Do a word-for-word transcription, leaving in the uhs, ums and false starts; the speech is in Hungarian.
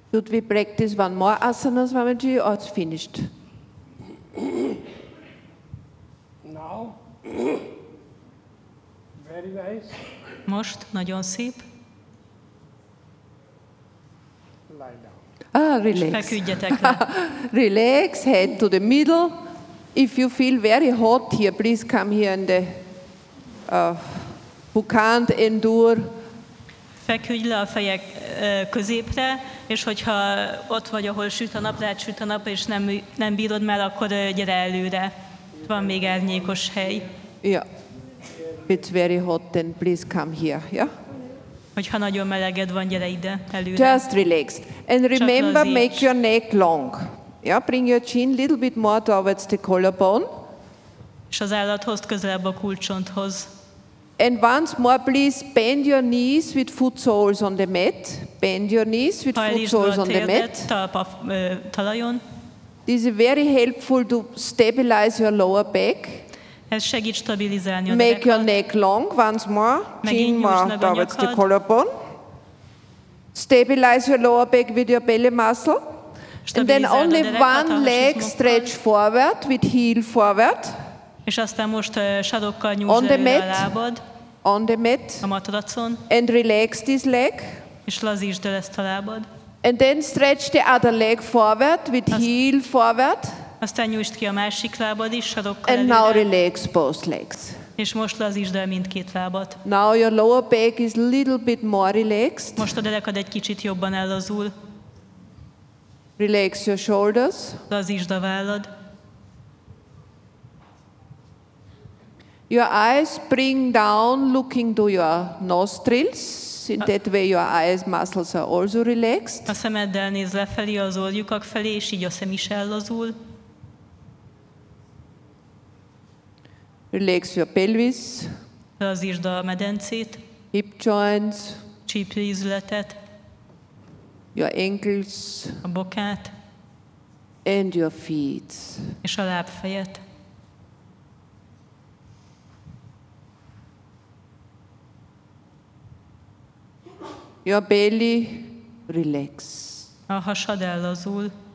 Should we practice one more asana, Swamiji, or it's finished? Now, very nice. Most, nagyon szép. Lie down. Ah, relax. Feküdjetek le. Relax, head to the middle. If you feel very hot here, please come here in the, uh, who can't endure. Feküdj le a fejek ö, középre, és hogyha ott vagy, ahol süt a nap, lehet süt a nap, és nem, nem bírod már, akkor ö, gyere előre. Van még árnyékos hely. Yeah. If it's very hot, then please come here, yeah? Hogyha nagyon meleged van, gyere ide előre. Just relax. And remember, lazíts. make your neck long. Yeah, bring your chin a little bit more towards the collarbone. És az állat hozd közelebb a kulcsonthoz. And once more, please bend your knees with foot soles on the mat. Bend your knees with foot Hajlítsd be soles a on the térdet mat. talpa ö, talajon. This is very helpful to stabilize your lower back. Ez segít stabilizálni a Make your derekat. neck long once more. Chin Megint more nyújtsd meg a towards the nyakad. collarbone. Stabilize your lower back with your belly muscle. And then Stabilizáld a only derekat a one leg hasizmokkal. stretch forward with heel forward És aztán most uh, sarokkal On nyújtsd the előre a mat. lábad on the mat a matracon, and relax this leg. és lazítsd el ezt a lábad. And then stretch the other leg forward with Azt- heel forward. Aztán nyújtsd ki a másik lábad is sarokkal And now előre, relax both legs. és most lazítsd el mindkét lábat. Now your lower back is a little bit more relaxed. Most a derekad egy kicsit jobban ellazul, Relax your shoulders. lazítsd a vállad. Your eyes bring down, looking to your nostrils. In that way, your eyes muscles are also relaxed. A szemeddel néz lefelé az orrlyukak felé, és így a szem is ellazul. Relax your pelvis, Lazítsd a medencét, hip joints, csípőizületet, your ankles, a bokát, and your feet. és a lábfejet. Your belly, relax. A hasad ellazul,